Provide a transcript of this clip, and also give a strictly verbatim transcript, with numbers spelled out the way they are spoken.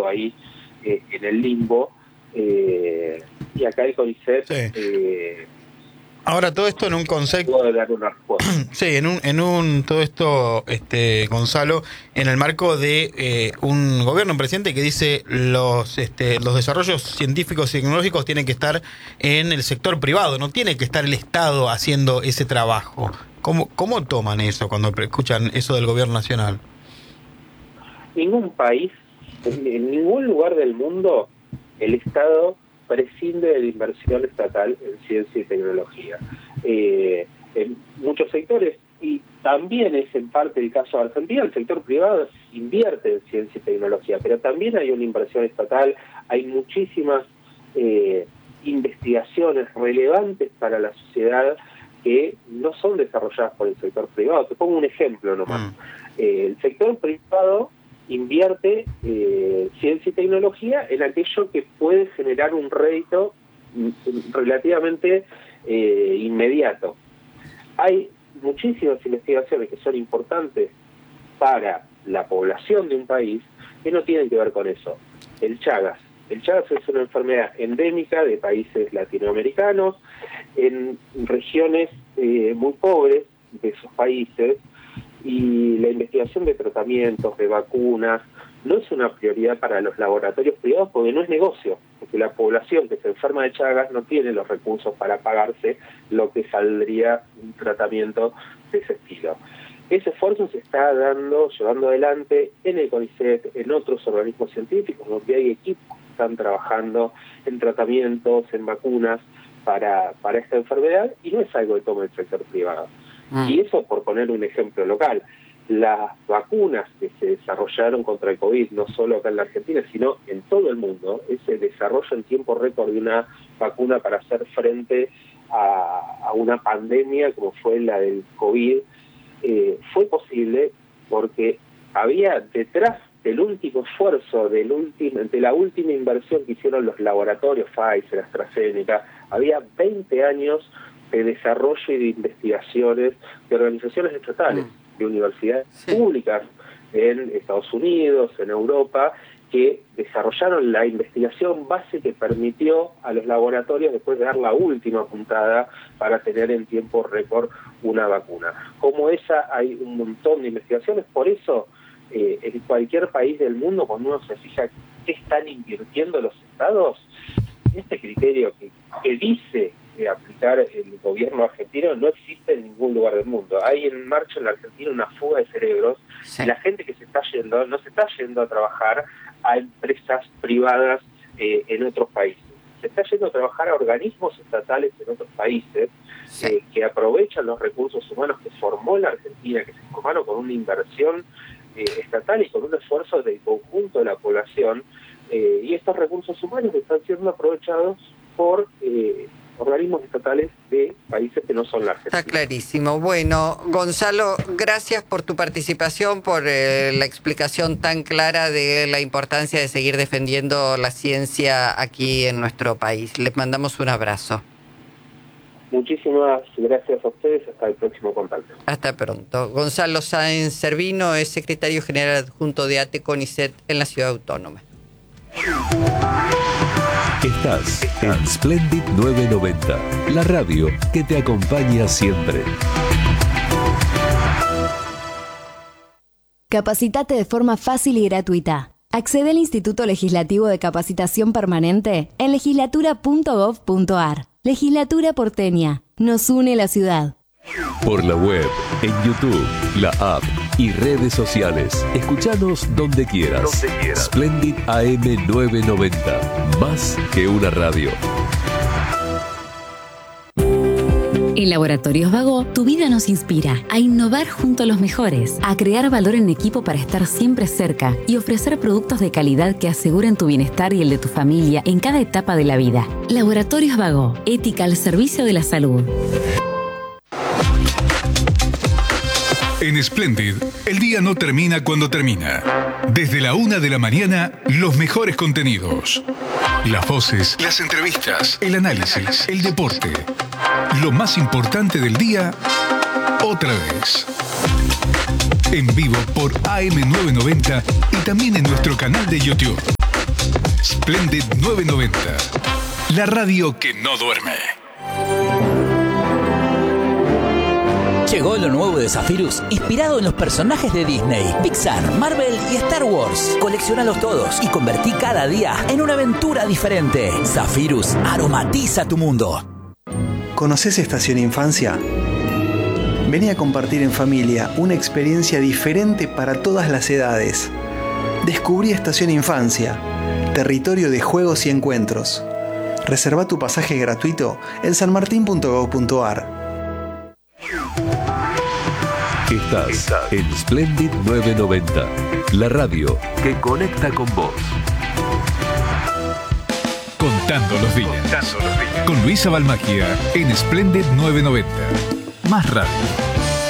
quedó ahí eh, en el limbo. Eh, y acá el CONICET... Sí. Eh, Ahora, todo esto en un concepto... puedo dar una respuesta. Sí, en un, en un todo esto, este Gonzalo, en el marco de eh, un gobierno, un presidente que dice los este, los desarrollos científicos y tecnológicos tienen que estar en el sector privado, no tiene que estar el Estado haciendo ese trabajo. ¿Cómo, cómo toman eso cuando escuchan eso del gobierno nacional? Ningún país, en ningún lugar del mundo, el Estado prescinde de la inversión estatal en ciencia y tecnología. Eh, en muchos sectores, y también es en parte el caso de Argentina, el sector privado invierte en ciencia y tecnología, pero también hay una inversión estatal, hay muchísimas eh, investigaciones relevantes para la sociedad que no son desarrolladas por el sector privado. Te pongo un ejemplo nomás. Mm. Eh, el sector privado invierte eh, ciencia y tecnología en aquello que puede generar un rédito relativamente eh, inmediato. Hay muchísimas investigaciones que son importantes para la población de un país que no tienen que ver con eso. El Chagas. El Chagas es una enfermedad endémica de países latinoamericanos, en regiones eh, muy pobres de esos países, y la investigación de tratamientos, de vacunas, no es una prioridad para los laboratorios privados porque no es negocio, porque la población que se enferma de Chagas no tiene los recursos para pagarse lo que saldría un tratamiento de ese estilo. Ese esfuerzo se está dando, llevando adelante en el CONICET, en otros organismos científicos, donde hay equipos que están trabajando en tratamientos, en vacunas para, para esta enfermedad, y no es algo que toma el sector privado. Mm. Y eso por poner un ejemplo local. Las vacunas que se desarrollaron contra el COVID, no solo acá en la Argentina, sino en todo el mundo, ese desarrollo en tiempo récord de una vacuna para hacer frente a, a una pandemia como fue la del COVID, eh, fue posible porque había detrás del último esfuerzo, del último, de la última inversión que hicieron los laboratorios Pfizer, AstraZeneca, había veinte años de desarrollo y de investigaciones de organizaciones estatales, mm. de universidades sí. públicas en Estados Unidos, en Europa, que desarrollaron la investigación base que permitió a los laboratorios después de dar la última puntada para tener en tiempo récord una vacuna. Como esa hay un montón de investigaciones, por eso eh, en cualquier país del mundo, cuando uno se fija qué están invirtiendo los estados, este criterio que, que dice de aplicar el gobierno argentino no existe en ningún lugar del mundo. Hay en marcha en la Argentina una fuga de cerebros, sí. y la gente que se está yendo no se está yendo a trabajar a empresas privadas eh, en otros países. Se está yendo a trabajar a organismos estatales en otros países, sí. eh, que aprovechan los recursos humanos que formó la Argentina, que se formaron con una inversión eh, estatal y con un esfuerzo del conjunto de la población, eh, y estos recursos humanos están siendo aprovechados por eh, organismos estatales de países que no son la Argentina. Está clarísimo. Bueno, Gonzalo, gracias por tu participación, por eh, la explicación tan clara de la importancia de seguir defendiendo la ciencia aquí en nuestro país. Les mandamos un abrazo. Muchísimas gracias a ustedes. Hasta el próximo contacto. Hasta pronto. Gonzalo Sáenz Cervino es secretario general adjunto de ATE CONICET en la Ciudad Autónoma. Estás en Splendid novecientos noventa, la radio que te acompaña siempre. Capacitate de forma fácil y gratuita. Accede al Instituto Legislativo de Capacitación Permanente en legislatura punto gov punto ar. Legislatura porteña. Nos une la ciudad. Por la web, en YouTube, la app y redes sociales. Escuchanos donde quieras. Donde quieras. Splendid A M novecientos noventa. Más que una radio. En Laboratorios Vago, tu vida nos inspira a innovar junto a los mejores, a crear valor en equipo para estar siempre cerca y ofrecer productos de calidad que aseguren tu bienestar y el de tu familia en cada etapa de la vida. Laboratorios Vago, ética al servicio de la salud. En Splendid, el día no termina cuando termina. Desde la una de la mañana, los mejores contenidos. Las voces, las entrevistas, el análisis, el deporte. Lo más importante del día, otra vez. En vivo por A M novecientos noventa y también en nuestro canal de YouTube. Splendid novecientos noventa. La radio que no duerme. Llegó lo nuevo de Zephyrus, inspirado en los personajes de Disney, Pixar, Marvel y Star Wars. Colecciónalos todos y convertí cada día en una aventura diferente. Zephyrus aromatiza tu mundo. ¿Conoces Estación Infancia? Vení a compartir en familia una experiencia diferente para todas las edades. Descubrí Estación Infancia, territorio de juegos y encuentros. Reserva tu pasaje gratuito en sanmartin punto gov punto ar. Estás en Splendid novecientos noventa, la radio que conecta con vos. Contando los días. Con Luisa Balmagia en Splendid novecientos noventa. Más radio.